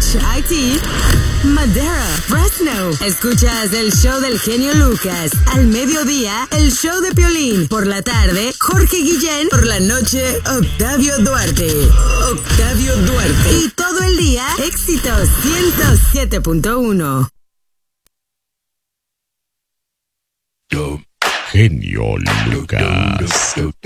Beach, Haití, Madera, Fresno. Escuchas el show del genio Lucas. Al mediodía, el show de Piolín. Por la tarde, Jorge Guillén. Por la noche, Octavio Duarte. Octavio Duarte. Y todo el día, éxitos 107.1. Genio Lucas.